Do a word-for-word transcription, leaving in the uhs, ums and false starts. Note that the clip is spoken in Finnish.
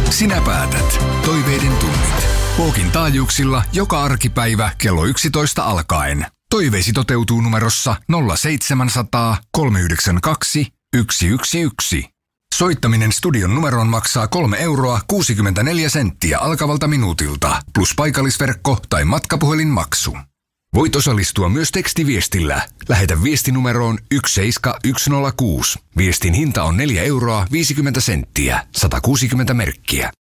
Sinä päätät. Toiveiden tunnit. Pookin taajuuksilla joka arkipäivä kello yksitoista alkaen. Toiveisi toteutuu numerossa nolla seitsemänsataa kolmeyhdeksänkymmentäkaksi yksi yksi yksi. Soittaminen studion numeroon maksaa kolme euroa kuusikymmentäneljä senttiä alkavalta minuutilta, plus paikallisverkko tai matkapuhelinmaksu. Voit osallistua myös tekstiviestillä. Lähetä viesti numeroon yksi seitsemän yksi nolla kuusi. Viestin hinta on neljä euroa viisikymmentä senttiä, sata kuusikymmentä merkkiä.